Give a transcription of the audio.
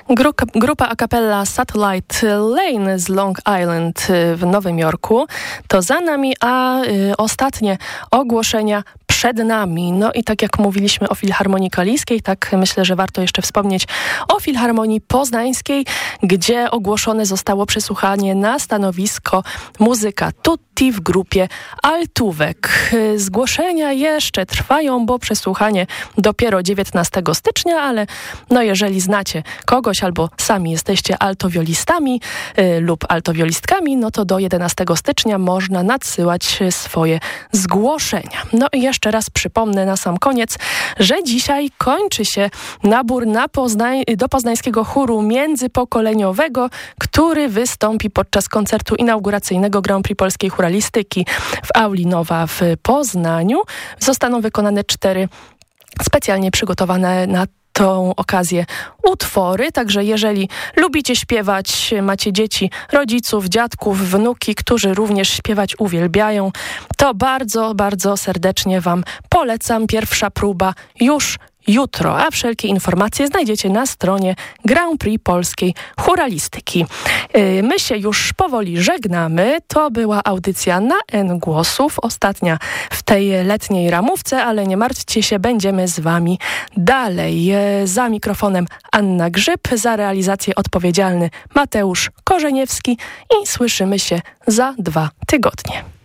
Grupa a cappella Satellite Lane z Long Island w Nowym Jorku to za nami, a ostatnie ogłoszenia przed nami. No i tak jak mówiliśmy o Filharmonii Kaliskiej, tak myślę, że warto jeszcze wspomnieć o Filharmonii Poznańskiej, gdzie ogłoszone zostało przesłuchanie na stanowisko muzyka tutti w grupie altówek. Zgłoszenia jeszcze trwają, bo przesłuchanie dopiero 19 stycznia, ale no jeżeli znacie kogoś albo sami jesteście altowiolistami lub altowiolistkami, no to do 11 stycznia można nadsyłać swoje zgłoszenia. No i jeszcze raz przypomnę na sam koniec, że dzisiaj kończy się nabór do poznańskiego chóru międzypokoleniowego, który wystąpi podczas koncertu inauguracyjnego Grand Prix Polskiej Chóralistyki w Auli Nowa w Poznaniu. Zostaną wykonane 4 specjalnie przygotowane na tą okazję utwory, także jeżeli lubicie śpiewać, macie dzieci, rodziców, dziadków, wnuki, którzy również śpiewać uwielbiają, to bardzo, bardzo serdecznie Wam polecam. Pierwsza próba już jutro, a wszelkie informacje znajdziecie na stronie Grand Prix Polskiej Chóralistyki. My się już powoli żegnamy. To była audycja na N głosów, ostatnia w tej letniej ramówce, ale nie martwcie się, będziemy z Wami dalej. Za mikrofonem Anna Grzyb, za realizację odpowiedzialny Mateusz Korzeniewski i słyszymy się za 2 tygodnie.